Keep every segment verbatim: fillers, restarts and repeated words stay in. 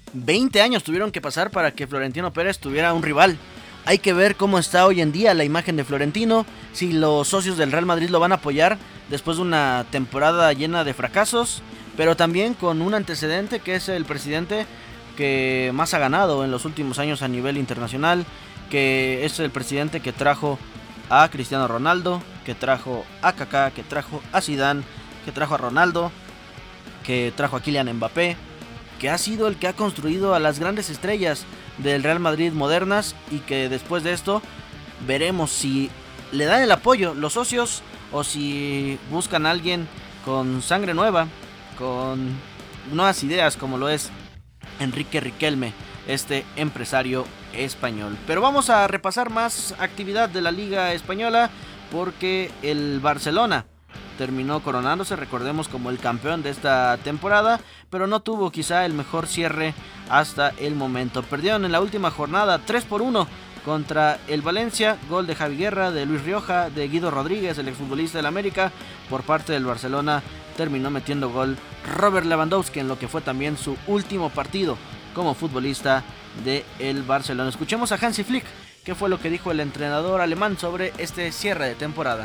veinte años tuvieron que pasar para que Florentino Pérez tuviera un rival. Hay que ver cómo está hoy en día la imagen de Florentino, si los socios del Real Madrid lo van a apoyar después de una temporada llena de fracasos, pero también con un antecedente que es el presidente que más ha ganado en los últimos años a nivel internacional, que es el presidente que trajo a Cristiano Ronaldo, que trajo a Kaká, que trajo a Zidane, que trajo a Ronaldo, que trajo a Kylian Mbappé, que ha sido el que ha construido a las grandes estrellas del Real Madrid modernas, y que después de esto veremos si le dan el apoyo los socios o si buscan a alguien con sangre nueva, con nuevas ideas, como lo es Enrique Riquelme, este empresario español. Pero vamos a repasar más actividad de la Liga Española, porque el Barcelona terminó coronándose, recordemos, como el campeón de esta temporada, pero no tuvo quizá el mejor cierre hasta el momento. Perdieron en la última jornada tres por uno contra el Valencia, gol de Javi Guerra, de Luis Rioja, de Guido Rodríguez, el exfutbolista del América. Por parte del Barcelona terminó metiendo gol Robert Lewandowski en lo que fue también su último partido como futbolista del Barcelona. Escuchemos a Hansi Flick, qué fue lo que dijo el entrenador alemán sobre este cierre de temporada.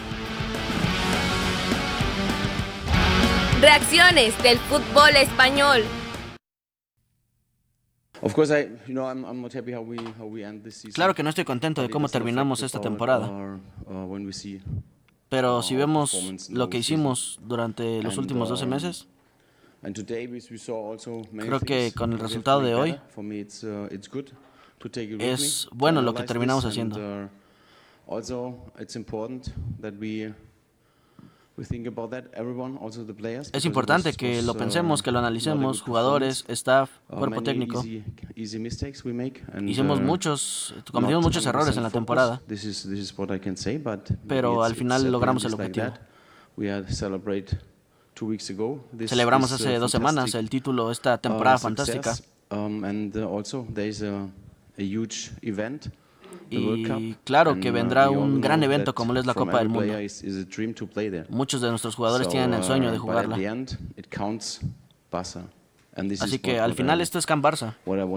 Reacciones del fútbol español. Claro que no estoy contento de cómo terminamos esta temporada, pero si vemos lo que hicimos durante los últimos doce meses, creo que con el resultado de hoy es bueno lo que terminamos haciendo. Es importante que lo pensemos, que lo analicemos, jugadores, staff, cuerpo técnico. Hicimos muchos, cometimos muchos errores en la temporada, pero al final logramos el objetivo. Celebramos hace dos semanas el título, esta temporada fantástica. Y claro que vendrá un gran evento como es la Copa del Mundo. Muchos de nuestros jugadores tienen el sueño de jugarla. Así que al final esto es Can Barça.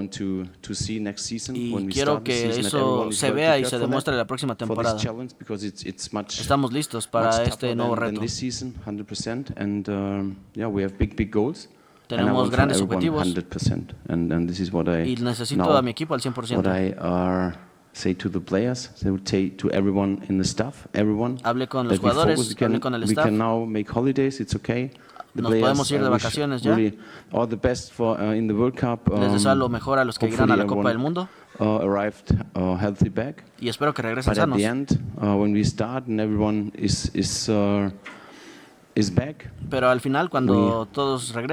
Y quiero que eso se vea y se demuestre la próxima temporada. Estamos listos para este nuevo reto. Tenemos grandes objetivos y necesito a mi equipo al cien por ciento. Hablé con los jugadores, hablé con el staff. Nos podemos ir de vacaciones ya. Les deseo lo mejor a los que irán a la Copa del Mundo. Y espero que regresen sanos. Pero al final, cuando todos regresen,